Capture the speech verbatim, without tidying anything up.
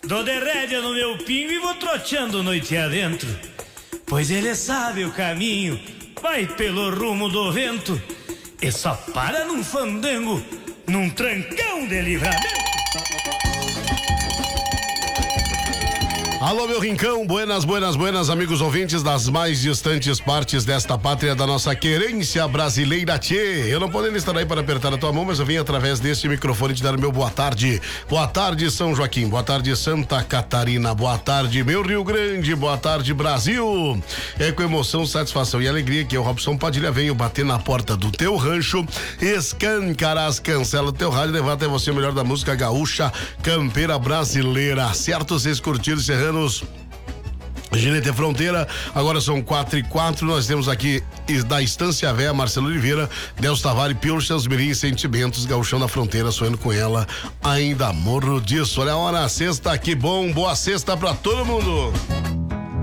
Dou de rédea no meu pingo e vou troteando noite adentro, pois ele sabe o caminho, vai pelo rumo do vento e só para num fandango, num trancão de livramento. Alô, meu rincão, buenas, buenas, buenas, amigos ouvintes das mais distantes partes desta pátria da nossa querência brasileira, tchê. Eu não podendo estar aí para apertar a tua mão, mas eu vim através deste microfone te dar o meu boa tarde. Boa tarde, São Joaquim, boa tarde, Santa Catarina, boa tarde, meu Rio Grande, boa tarde, Brasil. É com emoção, satisfação e alegria que eu, Robson Padilha, venho bater na porta do teu rancho, escancarar as cancelas do teu rádio e levar até você o melhor da música gaúcha, campeira brasileira. Certo, vocês curtiram Serrano Ginete Fronteira, agora são quatro e quatro, nós temos aqui da Estância Véia, Marcelo Oliveira, Delcio Tavares, Pior Chansmirim, Sentimentos, Gauchão da Fronteira, sonhando com ela, ainda morro disso. Olha a hora, sexta, que bom, boa sexta pra todo mundo.